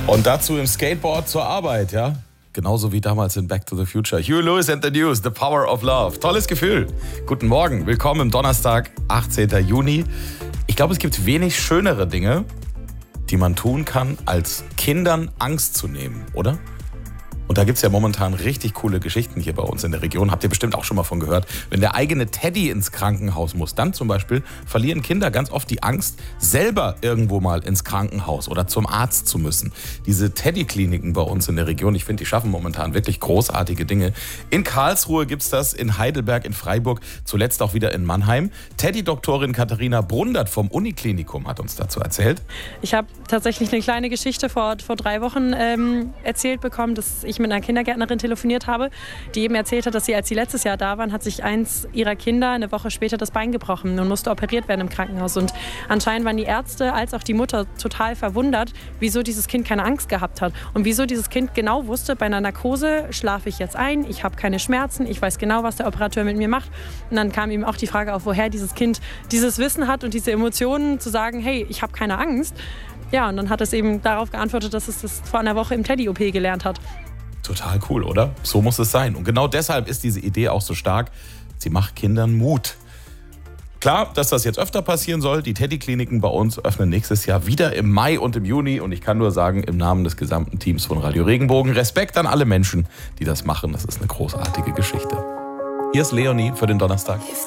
Und dazu im Skateboard zur Arbeit, ja? Genauso wie damals in Back to the Future. Huey Lewis and the News, The Power of Love. Tolles Gefühl. Guten Morgen, willkommen am Donnerstag, 18. Juni. Ich glaube, es gibt wenig schönere Dinge, die man tun kann, als Kindern Angst zu nehmen, oder? Und da gibt es ja momentan richtig coole Geschichten hier bei uns in der Region. Habt ihr bestimmt auch schon mal von gehört. Wenn der eigene Teddy ins Krankenhaus muss, dann zum Beispiel verlieren Kinder ganz oft die Angst, selber irgendwo mal ins Krankenhaus oder zum Arzt zu müssen. Diese Teddy-Kliniken bei uns in der Region, ich finde, die schaffen momentan wirklich großartige Dinge. In Karlsruhe gibt es das, in Heidelberg, in Freiburg, zuletzt auch wieder in Mannheim. Teddy-Doktorin Katharina Brundert vom Uniklinikum hat uns dazu erzählt. Ich habe tatsächlich eine kleine Geschichte vor 3 Wochen erzählt bekommen, dass ich mit einer Kindergärtnerin telefoniert habe, die eben erzählt hat, dass als sie letztes Jahr da waren, hat sich eins ihrer Kinder eine Woche später das Bein gebrochen und musste operiert werden im Krankenhaus. Und anscheinend waren die Ärzte als auch die Mutter total verwundert, wieso dieses Kind keine Angst gehabt hat und wieso dieses Kind genau wusste, bei einer Narkose schlafe ich jetzt ein, ich habe keine Schmerzen, ich weiß genau, was der Operateur mit mir macht. Und dann kam ihm auch die Frage auf, woher dieses Kind dieses Wissen hat und diese Emotionen zu sagen, hey, ich habe keine Angst. Ja, und dann hat es eben darauf geantwortet, dass es das vor einer Woche im Teddy-OP gelernt hat. Total cool, oder? So muss es sein. Und genau deshalb ist diese Idee auch so stark. Sie macht Kindern Mut. Klar, dass das jetzt öfter passieren soll. Die Teddy-Kliniken bei uns öffnen nächstes Jahr wieder im Mai und im Juni. Und ich kann nur sagen, im Namen des gesamten Teams von Radio Regenbogen, Respekt an alle Menschen, die das machen. Das ist eine großartige Geschichte. Hier ist Leonie für den Donnerstag.